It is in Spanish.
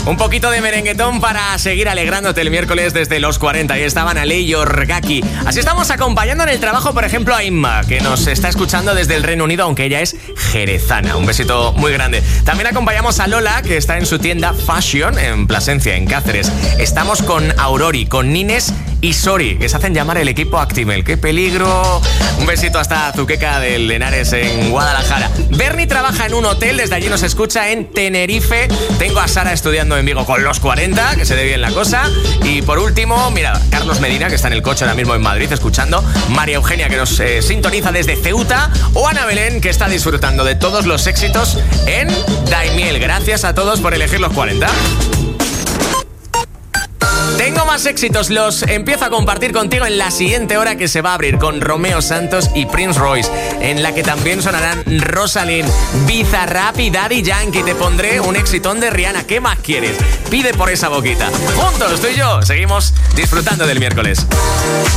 Un poquito de merenguetón para seguir alegrándote el miércoles desde los 40. Y estaban Ale y Orgaki. Así estamos acompañando en el trabajo, por ejemplo, a Inma, que nos está escuchando desde el Reino Unido, aunque ella es jerezana. Un besito muy grande. También acompañamos a Lola, que está en su tienda Fashion en Plasencia, en Cáceres. Estamos con Aurori, con Nines y Sori, que se hacen llamar el equipo Actimel. ¡Qué peligro! Un besito hasta Zuqueca del Henares, en Guadalajara. Bernie trabaja en un hotel, desde allí nos escucha en Tenerife. Tengo a Sara estudiando en Vigo con los 40, que se dé bien la cosa. Y por último, mira, Carlos Medina, que está en el coche ahora mismo en Madrid escuchando. María Eugenia, que nos sintoniza desde Ceuta. O Ana Belén, que está disfrutando de todos los éxitos en Daimiel. Gracias a todos por elegir los 40. Tengo más éxitos, los empiezo a compartir contigo en la siguiente hora, que se va a abrir con Romeo Santos y Prince Royce, en la que también sonarán Rosalind, Bizarrap y Daddy Yankee. Te pondré un exitón de Rihanna. ¿Qué más quieres? Pide por esa boquita. Juntos, tú y yo, seguimos disfrutando del miércoles.